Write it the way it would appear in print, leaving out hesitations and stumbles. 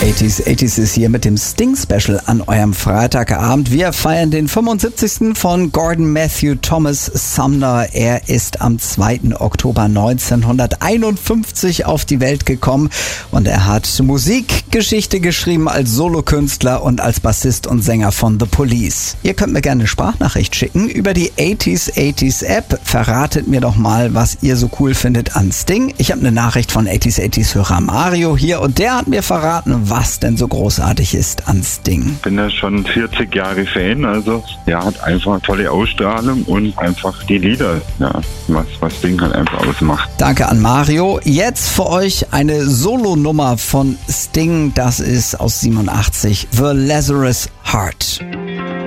80s ist hier mit dem Sting-Special an eurem Freitagabend. Wir feiern den 75. von Gordon Matthew Thomas Sumner. Er ist am 2. Oktober 1951 auf die Welt gekommen und er hat Musikgeschichte geschrieben als Solokünstler und als Bassist und Sänger von The Police. Ihr könnt mir gerne eine Sprachnachricht schicken über die 80s App. Verratet mir doch mal, was ihr so cool findet an Sting. Ich habe eine Nachricht von 80s Hörer Mario hier und der hat mir verraten, was denn so großartig ist an Sting. Ich bin ja schon 40 Jahre Fan, also er hat einfach eine tolle Ausstrahlung und einfach die Lieder, ja, was Sting halt einfach ausmacht. Danke an Mario. Jetzt für euch eine Solonummer von Sting, das ist aus 87, The Lazarus Heart.